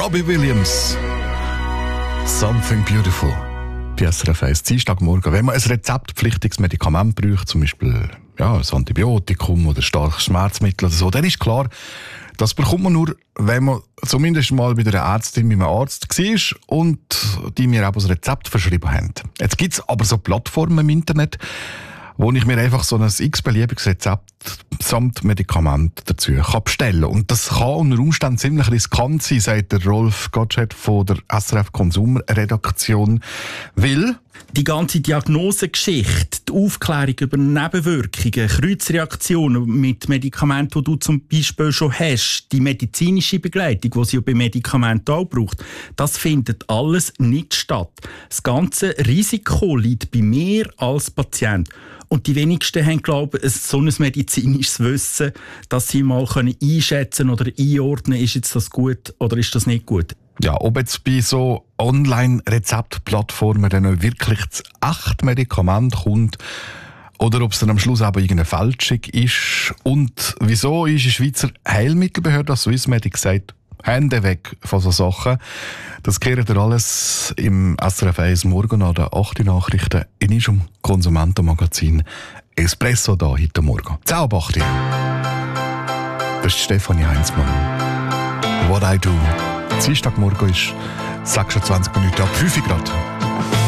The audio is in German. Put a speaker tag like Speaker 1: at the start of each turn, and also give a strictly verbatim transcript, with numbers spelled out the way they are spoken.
Speaker 1: Robbie Williams. Something Beautiful. Bei S R F eins Dienstagmorgen. Wenn man ein rezeptpflichtiges Medikament braucht, zum Beispiel ja, ein Antibiotikum oder starkes Schmerzmittel oder so, dann ist klar, das bekommt man nur, wenn man zumindest mal bei der Ärztin, bei einem Arzt war und die mir auch das Rezept verschrieben haben. Jetzt gibt es aber so Plattformen im Internet, wo ich mir einfach so ein x-beliebiges Rezept samt Medikament dazu kann bestellen kann. Und das kann unter Umständen ziemlich riskant sein, sagt der Rolf Gottsched von der S R F Konsumredaktion, weil
Speaker 2: die ganze Diagnosegeschichte, die Aufklärung über Nebenwirkungen, Kreuzreaktionen mit Medikamenten, die du zum Beispiel schon hast, die medizinische Begleitung, die sie ja bei Medikamenten auch braucht, das findet alles nicht statt. Das ganze Risiko liegt bei mir als Patient. Und die wenigsten haben, glaube ich, so ein medizinisches Wissen, dass sie mal einschätzen oder einordnen können, ist jetzt das gut oder ist das nicht gut.
Speaker 1: Ja, ob jetzt bei so Online-Rezeptplattformen dann auch wirklich das echte Medikament kommt oder ob es dann am Schluss aber irgendeine Fälschung ist. Und wieso ist die Schweizer Heilmittelbehörde, Swissmedic, gesagt, Hände weg von so Sachen. Das kehrt ihr alles im S R F eins Morgen an den acht Nachrichten in unserem Konsumentenmagazin Espresso da heute Morgen. Ciao, Bachti. Das ist Stefanie Heinzmann. What I do. Dienstagmorgen ist sechsundzwanzig Minuten ab fünf Grad.